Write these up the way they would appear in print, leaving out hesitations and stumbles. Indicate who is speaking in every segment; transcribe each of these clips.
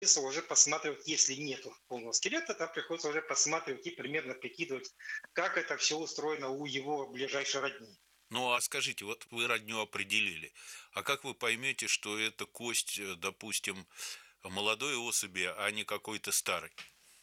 Speaker 1: приходится уже посматривать, если нету полного скелета, там приходится уже посматривать и примерно прикидывать, как это все устроено у его ближайшей родни.
Speaker 2: Ну, а скажите, вот вы родню определили, а как вы поймете, что это кость, допустим, молодой особи, а не какой-то старой?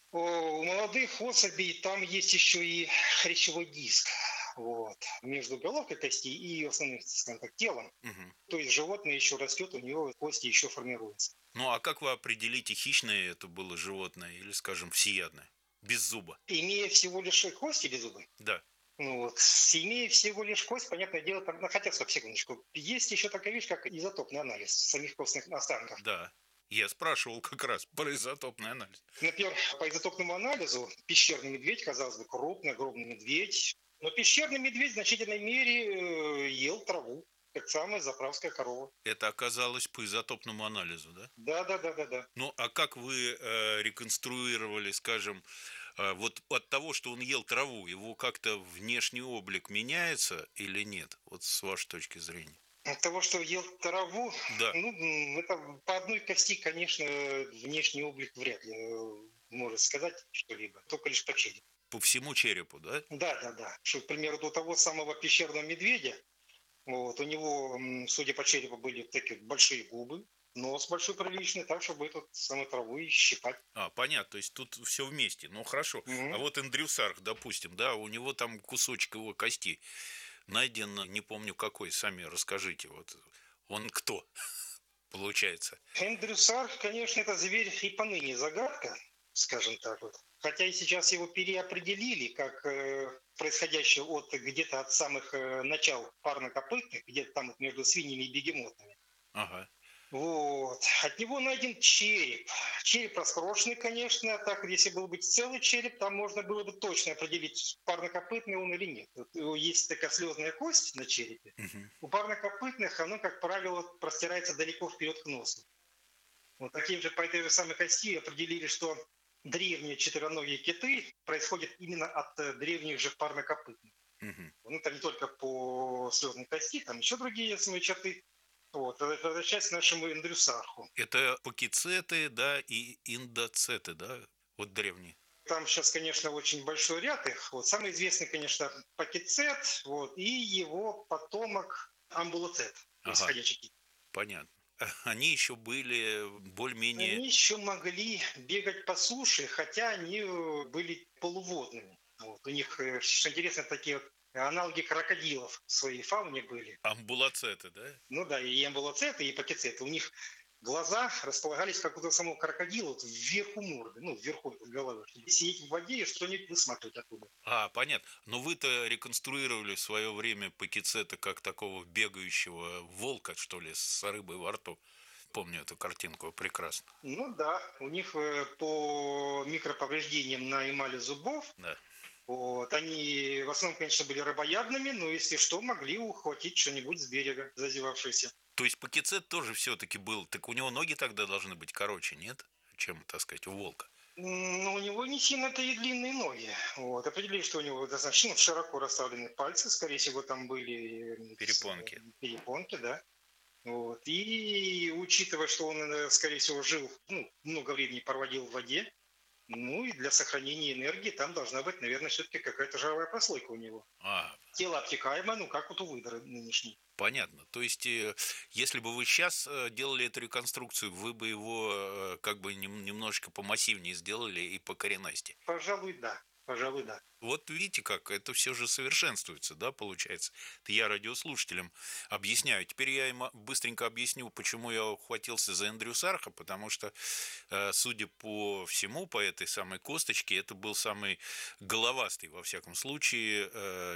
Speaker 1: У молодых особей там есть еще и хрящевой диск, вот, между головкой кости и основным, скажем так, телом.
Speaker 2: Мгм.
Speaker 1: То есть животное еще растет, у него кости еще формируются.
Speaker 2: Ну, а как вы определите, хищное это было животное или, скажем, всеядное? Без зуба.
Speaker 1: Имея всего лишь кости или зубы,
Speaker 2: Да.
Speaker 1: ну вот, имея всего лишь кость, понятное дело, там, ну, хотя, стоп, секундочку, есть еще такая вещь, как изотопный анализ самих костных останков.
Speaker 2: Да. Я спрашивал как раз про изотопный анализ.
Speaker 1: Например, по изотопному анализу пещерный медведь, казалось бы, крупный, огромный медведь, но пещерный медведь в значительной мере ел траву, как самая заправская корова.
Speaker 2: Это оказалось по изотопному анализу, да?
Speaker 1: Да, да, да, да, да.
Speaker 2: Ну, а как вы реконструировали, скажем, вот от того, что он ел траву, его как-то внешний облик меняется или нет? Вот с вашей точки зрения.
Speaker 1: От того, что ел траву,
Speaker 2: Да,
Speaker 1: ну, это по одной кости, конечно, внешний облик вряд ли может сказать что-либо, только лишь по черепу.
Speaker 2: по всему черепу, да?
Speaker 1: Да, да, да. Что, к примеру, до того самого пещерного медведя, вот, у него, судя по черепу, были такие большие губы, нос большой приличный, так, чтобы эту самую траву и щипать.
Speaker 2: А, понятно, то есть тут все вместе. Ну, хорошо. А
Speaker 1: Мгм.
Speaker 2: вот Эндрюсарх, допустим, да, у него там кусочек его кости найден, не помню какой, сами расскажите, вот он кто, получается?
Speaker 1: Эндрю Сарх, конечно, это зверь и поныне загадка, скажем так вот. Хотя и сейчас его переопределили как происходящее от где-то от самых начал парнокопытных, где-то там вот между свиньями и бегемотами.
Speaker 2: Ага.
Speaker 1: Вот. От него найден череп. Череп раскрошенный, конечно. Так, если был бы целый череп, там можно было бы точно определить, парнокопытный он или нет. Вот есть такая слезная кость на черепе.
Speaker 2: Мгм.
Speaker 1: У парнокопытных оно, как правило, простирается далеко вперед к носу. Вот таким же, по этой же самой кости определили, что древние четвероногие киты происходят именно от древних же парнокопытных.
Speaker 2: Мгм.
Speaker 1: Ну, это не только по слезной кости, там еще другие свои черты. Вот, возвращаясь к нашему Эндрюсарху.
Speaker 2: Это пакицеты, да, и индоцеты, да, вот древние.
Speaker 1: Там сейчас, конечно, очень большой ряд их. Вот самый известный, конечно, Пакицет, вот, и его потомок Амбулоцет, то есть
Speaker 2: Ага,
Speaker 1: ходячий кит.
Speaker 2: понятно. Они еще были более-менее.
Speaker 1: Они еще могли бегать по суше, хотя они были полуводными. Вот. У них, что интересно, такие вот аналоги крокодилов в своей фауне были.
Speaker 2: Амбулацеты, да?
Speaker 1: Ну да, и амбулоцеты, и пакицеты. У них глаза располагались как у того самого крокодила, вот вверху морды, ну, вверху головы, чтобы сидеть в воде и что-нибудь высматривать оттуда.
Speaker 2: А, понятно. Но вы-то реконструировали в свое время Пакицета как такого бегающего волка, что ли, с рыбой во рту. Помню эту картинку прекрасно.
Speaker 1: Ну да, у них по микроповреждениям на эмали зубов,
Speaker 2: Да.
Speaker 1: вот, они в основном, конечно, были рыбоядными, но если что, могли ухватить что-нибудь с берега, зазевавшееся.
Speaker 2: То есть Пакицет тоже все-таки был. Так у него ноги тогда должны быть короче, нет? Чем, так сказать, у волка.
Speaker 1: Но у него не сильно-то и длинные ноги. Вот. Определили, что у него достаточно широко расставлены пальцы, скорее всего, там были
Speaker 2: Перепонки.
Speaker 1: перепонки, да. Вот. И учитывая, что он, скорее всего, жил, ну, много времени проводил в воде, ну и для сохранения энергии там должна быть, наверное, все-таки какая-то жировая прослойка у него.
Speaker 2: А,
Speaker 1: Тело обтекаемое, ну как вот у выдры нынешней.
Speaker 2: понятно. То есть, если бы вы сейчас делали эту реконструкцию, вы бы его как бы немножечко помассивнее сделали и по коренасти.
Speaker 1: Пожалуй, да. Пожалуй, да.
Speaker 2: Вот видите как, это все же совершенствуется, да, получается. Это я радиослушателям объясняю. Теперь я им быстренько объясню, почему я ухватился за Эндрю Сарха, потому что, судя по всему, по этой самой косточке, это был самый головастый, во всяком случае,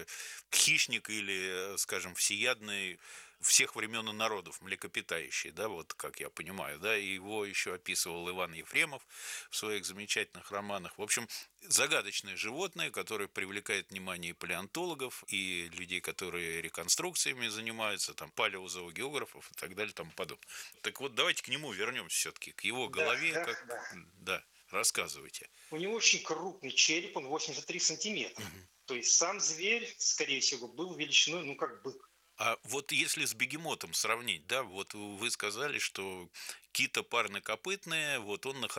Speaker 2: хищник или, скажем, всеядный всех времен и народов, млекопитающий, да, вот как я понимаю, да, и его еще описывал Иван Ефремов в своих замечательных романах. В общем, загадочное животное, которое привлекает внимание палеонтологов и людей, которые реконструкциями занимаются, там, палеозоогеографов и так далее, тому подобное. Так вот, давайте к нему вернемся все-таки, к его
Speaker 1: Да,
Speaker 2: голове,
Speaker 1: да,
Speaker 2: как,
Speaker 1: да.
Speaker 2: да, рассказывайте.
Speaker 1: У него очень крупный череп, он 83 сантиметра.
Speaker 2: Мгм.
Speaker 1: То есть сам зверь, скорее всего, был величиной, ну, как бык.
Speaker 2: А вот если с бегемотом сравнить, да, вот вы сказали, что кита парнокопытные, вот он